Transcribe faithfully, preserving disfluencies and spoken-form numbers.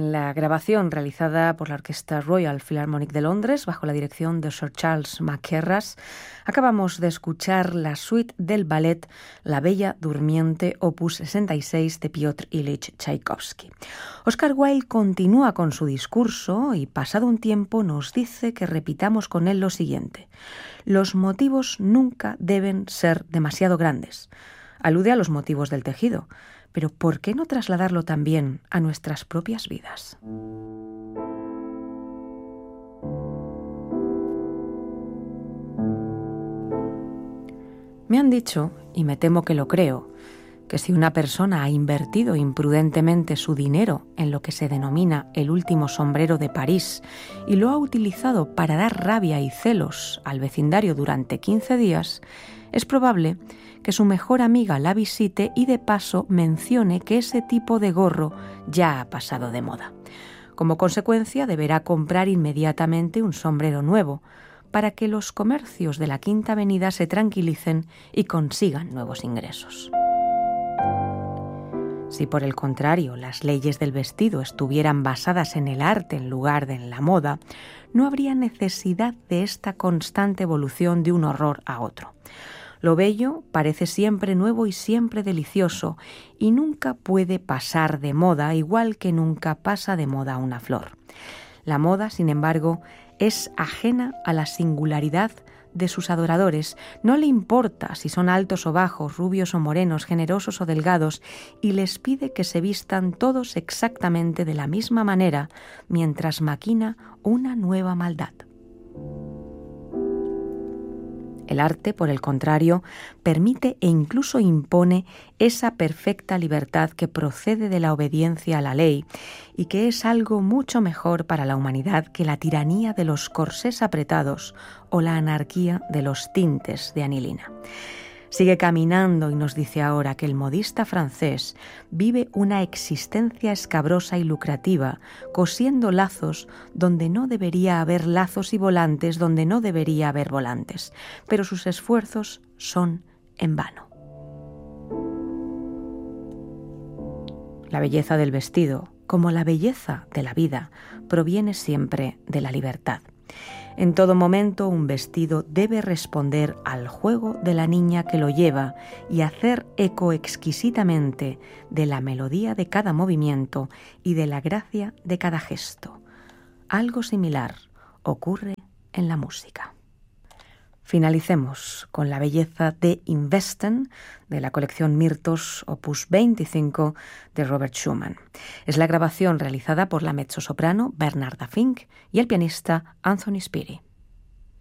En la grabación realizada por la Orquesta Royal Philharmonic de Londres, bajo la dirección de Sir Charles Mackerras, acabamos de escuchar la suite del ballet La Bella Durmiente, opus sesenta y seis de Piotr Ilich Tchaikovsky. Oscar Wilde continúa con su discurso y, pasado un tiempo, nos dice que repitamos con él lo siguiente: los motivos nunca deben ser demasiado grandes. Alude a los motivos del tejido, pero ¿por qué no trasladarlo también a nuestras propias vidas? Me han dicho, y me temo que lo creo, que si una persona ha invertido imprudentemente su dinero en lo que se denomina el último sombrero de París y lo ha utilizado para dar rabia y celos al vecindario durante quince días, es probable que su mejor amiga la visite y de paso mencione que ese tipo de gorro ya ha pasado de moda. Como consecuencia, deberá comprar inmediatamente un sombrero nuevo para que los comercios de la Quinta Avenida se tranquilicen y consigan nuevos ingresos. Si por el contrario las leyes del vestido estuvieran basadas en el arte en lugar de en la moda, no habría necesidad de esta constante evolución de un horror a otro. Lo bello parece siempre nuevo y siempre delicioso, y nunca puede pasar de moda, igual que nunca pasa de moda una flor. La moda, sin embargo, es ajena a la singularidad de sus adoradores. No le importa si son altos o bajos, rubios o morenos, generosos o delgados, y les pide que se vistan todos exactamente de la misma manera, mientras maquina una nueva maldad. El arte, por el contrario, permite e incluso impone esa perfecta libertad que procede de la obediencia a la ley y que es algo mucho mejor para la humanidad que la tiranía de los corsés apretados o la anarquía de los tintes de anilina. Sigue caminando y nos dice ahora que el modista francés vive una existencia escabrosa y lucrativa, cosiendo lazos donde no debería haber lazos y volantes donde no debería haber volantes, pero sus esfuerzos son en vano. La belleza del vestido, como la belleza de la vida, proviene siempre de la libertad. En todo momento un vestido debe responder al juego de la niña que lo lleva y hacer eco exquisitamente de la melodía de cada movimiento y de la gracia de cada gesto. Algo similar ocurre en la música. Finalicemos con la belleza de In Westen, de la colección Myrtos, opus veinticinco, de Robert Schumann. Es la grabación realizada por la mezzosoprano Bernarda Fink y el pianista Anthony Spiri.